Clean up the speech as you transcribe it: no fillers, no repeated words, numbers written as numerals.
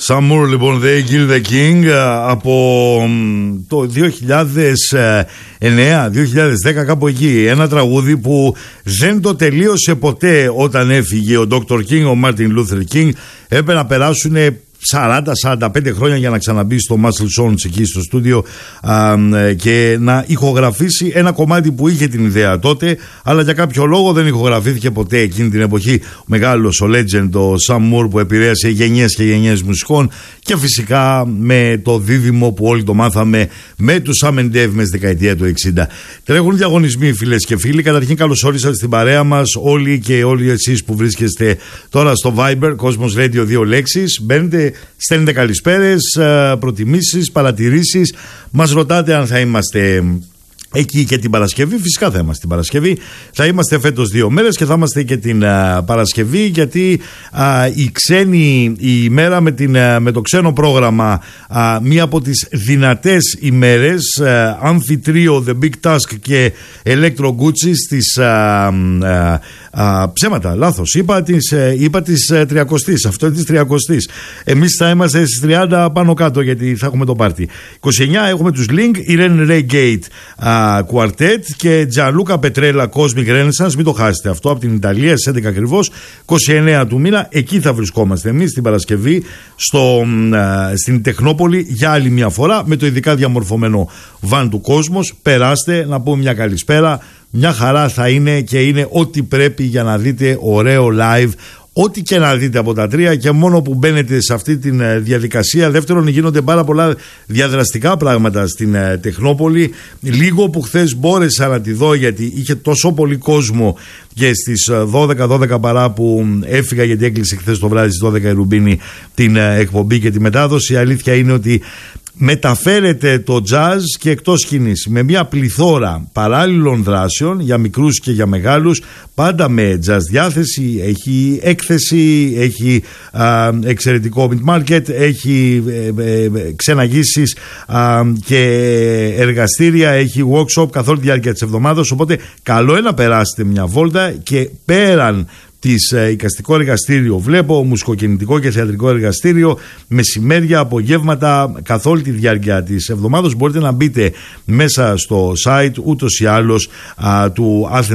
Sam Moore, λοιπόν, They Kill the King, από το 2009-2010, κάπου εκεί. Ένα τραγούδι που δεν το τελείωσε ποτέ όταν έφυγε ο Dr. King, ο Martin Luther King. Έπρεπε να περάσουν 40-45 χρόνια για να ξαναμπεί στο Muscle Shoals εκεί στο στούντιο και να ηχογραφήσει ένα κομμάτι που είχε την ιδέα τότε, αλλά για κάποιο λόγο δεν ηχογραφήθηκε ποτέ εκείνη την εποχή. Ο μεγάλος, ο legend, ο Sam Moore, που επηρέασε γενιές και γενιές μουσικών, και φυσικά με το δίδυμο που όλοι το μάθαμε με του Sam and Dave μες δεκαετία του 60. Τρέχουν διαγωνισμοί, φίλες και φίλοι. Καταρχήν, καλώς όρισατε στην παρέα μας όλοι και όλοι εσείς που βρίσκεστε τώρα στο Viber, Cosmos Radio, 2 λέξεις. Μπαίνετε, στέλνετε καλησπέρες, προτιμήσεις, παρατηρήσεις. Μας ρωτάτε αν θα είμαστε εκεί και την Παρασκευή. Φυσικά θα είμαστε την Παρασκευή. Θα είμαστε φέτος 2 μέρες και θα είμαστε και την Παρασκευή, γιατί η ξένη η ημέρα με το ξένο πρόγραμμα, μία από τις δυνατές ημέρες, Amphitrio, The Big Task και Electro Gucci στις ψέματα, λάθος, είπα της 30ης, αυτό είναι της 30ης. Εμείς θα είμαστε στις 30 πάνω κάτω, γιατί θα έχουμε το πάρτι. 29 έχουμε τους Link, Irene Ray Gate Quartet και Gianluca Petrella Cosmic Renaissance. Μην το χάσετε αυτό, από την Ιταλία στις 11 ακριβώς, 29 του μήνα. Εκεί θα βρισκόμαστε εμείς την Παρασκευή στην Τεχνόπολη για άλλη μια φορά, με το ειδικά διαμορφωμένο βαν του Cosmos. Περάστε να πούμε μια καλησπέρα. Μια χαρά θα είναι και είναι ό,τι πρέπει για να δείτε ωραίο live. Ό,τι και να δείτε από τα τρία, και μόνο που μπαίνετε σε αυτή τη διαδικασία. Δεύτερον, γίνονται πάρα πολλά διαδραστικά πράγματα στην Τεχνόπολη. Λίγο που χθες μπόρεσα να τη δω, γιατί είχε τόσο πολύ κόσμο, και στις 12 παρά που έφυγα, γιατί έκλεισε χθες το βράδυ στις 12 η Ρουμπίνη την εκπομπή και τη μετάδοση. Η αλήθεια είναι ότι μεταφέρεται το jazz και εκτός σκηνής, με μια πληθώρα παράλληλων δράσεων για μικρούς και για μεγάλους, πάντα με jazz διάθεση. Έχει έκθεση, έχει εξαιρετικό mid market, έχει ξεναγήσεις και εργαστήρια, έχει workshop καθ' όλη τη διάρκεια της εβδομάδας. Οπότε καλό είναι να περάσετε μια βόλτα, και πέραν της εικαστικό εργαστήριο, βλέπω μουσικοκινητικό και θεατρικό εργαστήριο, μεσημέρια, απογεύματα, καθ' όλη τη διάρκεια της εβδομάδας. Μπορείτε να μπείτε μέσα στο site ούτως ή άλλως του Athens